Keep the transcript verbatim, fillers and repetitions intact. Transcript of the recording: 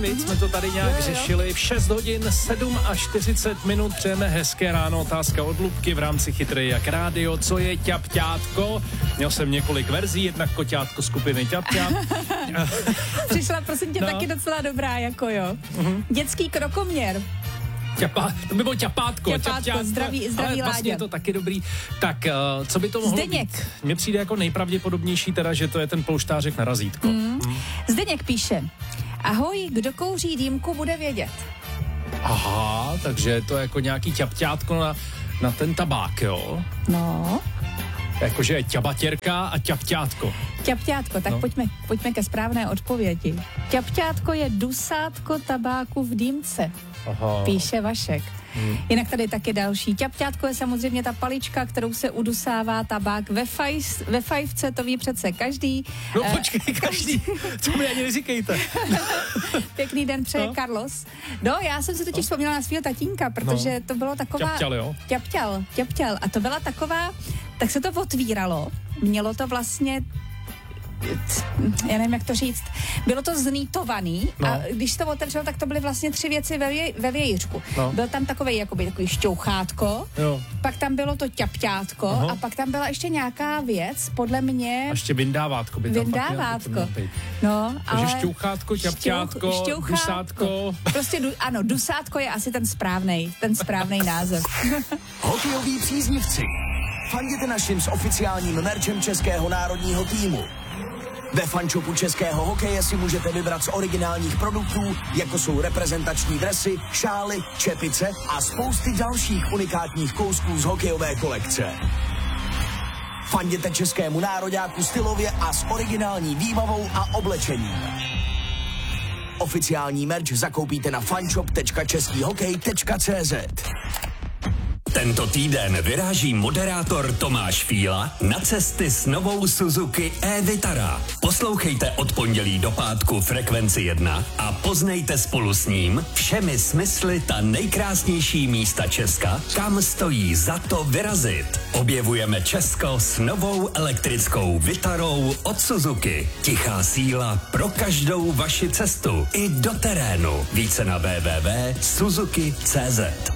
viď? Jsme to tady nějak jo, jo. řešili. V šest hodin sedm a čtyřicet minut přejeme hezké ráno. Otázka od Lubky v rámci Chytrej jak rádio. Co je ťapťátko? Měl jsem několik verzí, jednak koťátko skupiny ťapťát. Přišla, prosím tě, No. taky docela dobrá, jako jo. Mhm. Dětský krokoměr. Ťapá, to by bylo ťapátko. Ťapátko, ťapťátko. zdraví- zdraví Ale vlastně Láďa. je to taky dobrý. Tak, uh, co by to mohlo Zdeněk. být? Mně přijde jako nejpravděpodobnější teda, že to je ten polštářek na razítko. Mm. Zdeněk píše, ahoj, kdo kouří dýmku, bude vědět. Aha, takže to je jako nějaký ťapťátko na, na ten tabák, jo? No, Jakože ťabatěrka a ťapťátko. ťapťátko, tak No. no. pojďme, pojďme ke správné odpovědi. Ťapťátko je dusátko tabáku v dýmce, Aha. píše Vašek. Hmm. Jinak tady taky další. Ťapťátko je samozřejmě ta palička, kterou se udusává tabák ve, fajs, ve fajfce, to ví přece každý. No Eh, počkej, každý, to mi ani neříkejte. Pěkný den přeje No. no. Carlos. No, já jsem si totiž vzpomněla na svého tatínka, protože No. to bylo taková... Ťapťal, jo? Ťapťal, ťapťal. A to byla taková, tak se to otvíralo. Mělo to vlastně, já nevím, jak to říct, bylo to znýtovaný No. a když to otevřelo, tak to byly vlastně tři věci ve, vě, ve vějířku. No. Byl tam takový, jakoby takový šťouchátko, Jo. pak tam bylo to ťapťátko Aha. a pak tam byla ještě nějaká věc, podle mě... A ještě vindávátko by tam pak Vindávátko. mělo být. No, Takže ale... šťouchátko, ťapťátko, Šťouch- šťouchátko. dusátko. Prostě, du, ano, dusátko je asi ten správnej, ten správnej název. Hokejoví příznivci. Fanděte našim s oficiálním merčem českého národního týmu. Ve fanshopu českého hokeje si můžete vybrat z originálních produktů, jako jsou reprezentační dresy, šály, čepice a spousty dalších unikátních kousků z hokejové kolekce. Fanděte českému nároďáku stylově a s originální výbavou a oblečením. Oficiální merch zakoupíte na fanshop tečka český hokej tečka cé zet. Tento týden vyráží moderátor Tomáš Fíla na cesty s novou Suzuki e-Vitara. Poslouchejte od pondělí do pátku Frekvenci jedna a poznejte spolu s ním všemi smysly ta nejkrásnější místa Česka, kam stojí za to vyrazit. Objevujeme Česko s novou elektrickou Vitarou od Suzuki. Tichá síla pro každou vaši cestu i do terénu. Více na w w w tečka suzuki tečka cé zet.